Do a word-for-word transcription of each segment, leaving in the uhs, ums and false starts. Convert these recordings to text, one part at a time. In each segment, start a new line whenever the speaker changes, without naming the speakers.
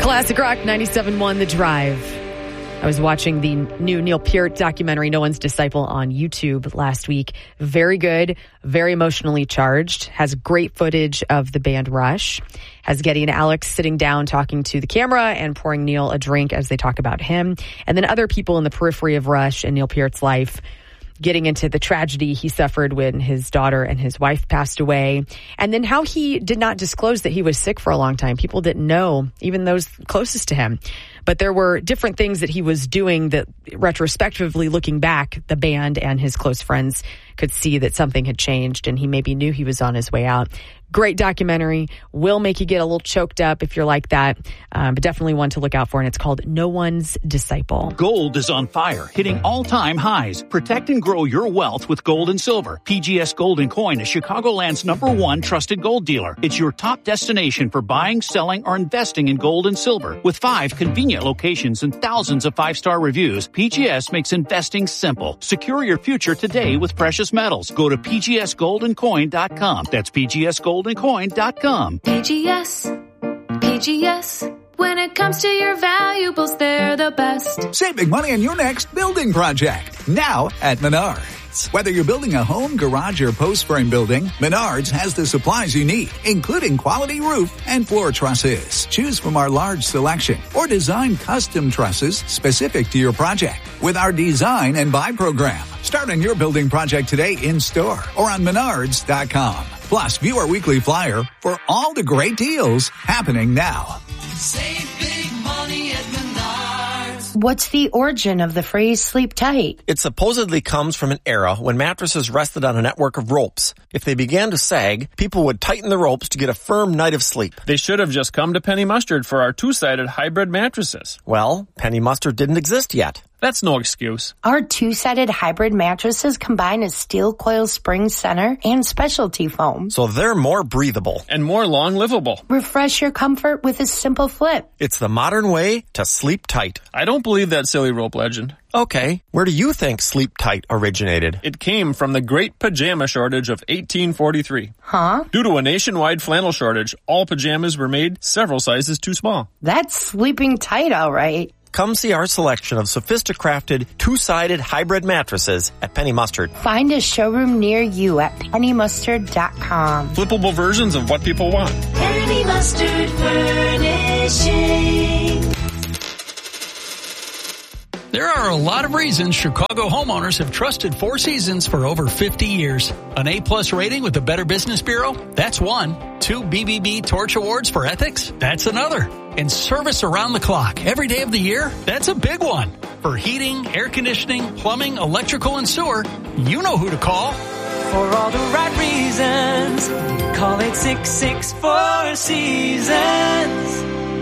Classic Rock ninety-seven point one The Drive. I was watching the new Neil Peart documentary, No One's Disciple, on YouTube last week. Very good, very emotionally charged. Has great footage of the band Rush. Has Geddy and Alex sitting down talking to the camera and pouring Neil a drink as they talk about him. And then other people in the periphery of Rush and Neil Peart's life, getting into the tragedy he suffered when his daughter and his wife passed away. And then how he did not disclose that he was sick for a long time. People didn't know, even those closest to him. But there were different things that he was doing that, retrospectively looking back, the band and his close friends could see that something had changed, and he maybe knew he was on his way out. Great documentary. Will make you get a little choked up if you're like that, um, but definitely one to look out for, and it's called No One's Disciple.
Gold is on fire, hitting all-time highs. Protect and grow your wealth with gold and silver. P G S Gold and Coin is Chicagoland's number one trusted gold dealer. It's your top destination for buying, selling, or investing in gold and silver. With five convenient locations and thousands of five-star reviews, P G S makes investing simple. Secure your future today with precious metals. Go to P G S gold and coin dot com. That's P G S gold and coin dot com.
P G S, P G S. When it comes to your valuables, they're the best.
Save big money on your next building project. Now at Menards. Whether you're building a home, garage, or post frame building, Menards has the supplies you need, including quality roof and floor trusses. Choose from our large selection or design custom trusses specific to your project with our design and buy program. Start on your building project today in store or on menards dot com. Plus, view our weekly flyer for all the great deals happening now.
Save big money at Menards.
What's the origin of the phrase sleep tight?
It supposedly comes from an era when mattresses rested on a network of ropes. If they began to sag, people would tighten the ropes to get a firm night of sleep.
They should have just come to Penny Mustard for our two-sided hybrid mattresses.
Well, Penny Mustard didn't exist yet.
That's no excuse.
Our two-sided hybrid mattresses combine a steel coil spring center and specialty foam.
So they're more breathable.
And more long-livable.
Refresh your comfort with a simple flip.
It's the modern way to sleep tight.
I don't believe that silly rope legend.
Okay, where do you think sleep tight originated?
It came from the Great Pajama Shortage of eighteen forty-three.
Huh?
Due to a nationwide flannel shortage, all pajamas were made several sizes too small.
That's sleeping tight, all right.
Come see our selection of sophisticrafted, two-sided hybrid mattresses at Penny Mustard.
Find a showroom near you at penny mustard dot com.
Flippable versions of what people want.
Penny Mustard Furnishing.
There are a lot of reasons Chicago homeowners have trusted Four Seasons for over fifty years. An A-plus rating with the Better Business Bureau? That's one. Two B B B Torch Awards for ethics? That's another. And service around the clock every day of the year? That's a big one. For heating, air conditioning, plumbing, electrical, and sewer, you know who to call.
For all the right reasons, call it six six four Seasons.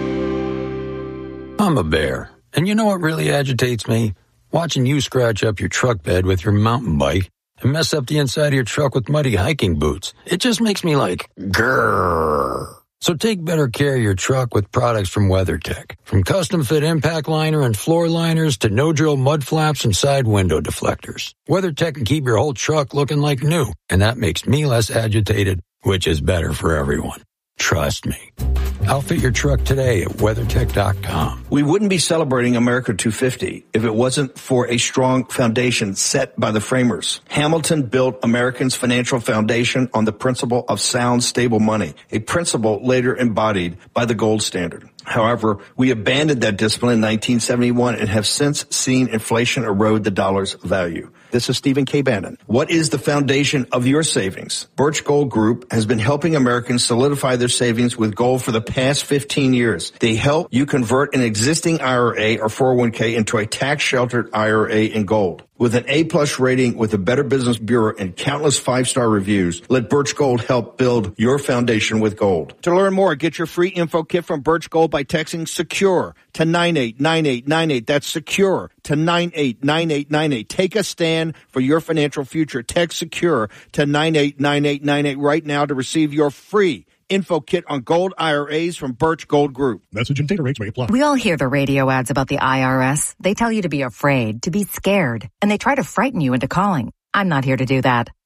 I'm a bear. And you know what really agitates me? Watching you scratch up your truck bed with your mountain bike and mess up the inside of your truck with muddy hiking boots. It just makes me like, grrr. So take better care of your truck with products from WeatherTech. From custom fit impact liner and floor liners to no-drill mud flaps and side window deflectors. WeatherTech can keep your whole truck looking like new. And that makes me less agitated, which is better for everyone. Trust me. Outfit your truck today at weathertech dot com.
We wouldn't be celebrating America two fifty if it wasn't for a strong foundation set by the framers. Hamilton built Americans' financial foundation on the principle of sound, stable money, a principle later embodied by the gold standard. However, we abandoned that discipline in nineteen seventy-one and have since seen inflation erode the dollar's value. This is Stephen K. Bannon. What is the foundation of your savings? Birch Gold Group has been helping Americans solidify their savings with gold for the past fifteen years. They help you convert an existing I R A or four oh one k into a tax-sheltered I R A in gold. With an A-plus rating with the Better Business Bureau and countless five-star reviews, let Birch Gold help build your foundation with gold. To learn more, get your free info kit from Birch Gold by texting SECURE to nine eight nine eight nine eight. That's SECURE to nine eight nine eight nine eight. Take a stand for your financial future. Text SECURE to nine eight nine eight nine eight right now to receive your free info kit on gold I R As from Birch Gold Group.
Message and data rates may apply.
We all hear the radio ads about the I R S. They tell you to be afraid, to be scared, and they try to frighten you into calling. I'm not here to do that.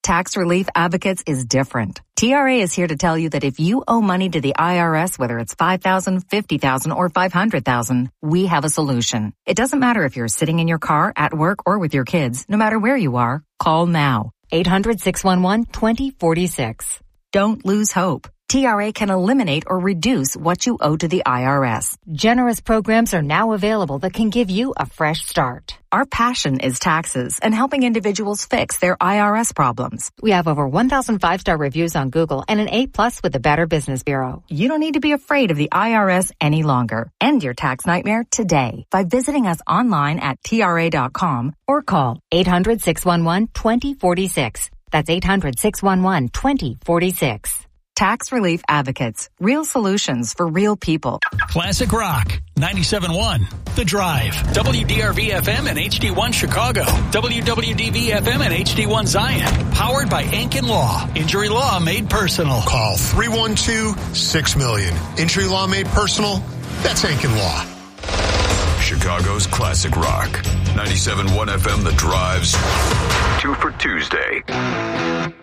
Tax Relief Advocates is different. T R A is here to tell you that if you owe money to the I R S, whether it's five thousand dollars, fifty thousand dollars, or five hundred thousand dollars, we have a solution. It doesn't matter if you're sitting in your car, at work, or with your kids. No matter where you are, call now. eight hundred, six one one, two zero four six. Don't lose hope. T R A can eliminate or reduce what you owe to the I R S. Generous programs are now available that can give you a fresh start. Our passion is taxes and helping individuals fix their I R S problems. We have over one thousand five-star reviews on Google and an A plus with the Better Business Bureau. You don't need to be afraid of the I R S any longer. End your tax nightmare today by visiting us online at T R A dot com or call eight hundred, six one one, two zero four six. That's eight hundred, six one one, two zero four six. Tax Relief Advocates. Real solutions for real people.
Classic Rock, ninety-seven point one. The Drive. W D R V F M and H D one Chicago. W W D V F M and H D one Zion. Powered by Ankin Law. Injury law made personal.
Call three one two, six million. Injury law made personal? That's Ankin Law.
Chicago's Classic Rock. ninety-seven point one F M, The Drive's Two for Tuesday.